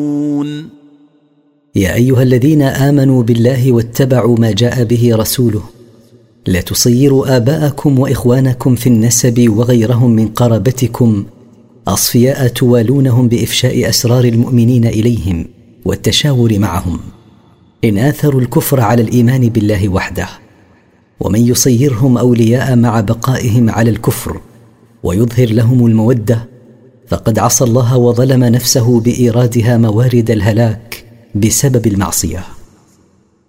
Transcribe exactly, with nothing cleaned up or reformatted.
يا أيها الذين آمنوا بالله واتبعوا ما جاء به رسوله لا تصيروا آباءكم وإخوانكم في النسب وغيرهم من قرابتكم أصفياء توالونهم بإفشاء أسرار المؤمنين إليهم والتشاور معهم، إن آثروا الكفر على الإيمان بالله وحده. ومن يصيرهم أولياء مع بقائهم على الكفر ويظهر لهم المودة فقد عصى الله وظلم نفسه بإيرادها موارد الهلاك بسبب المعصية.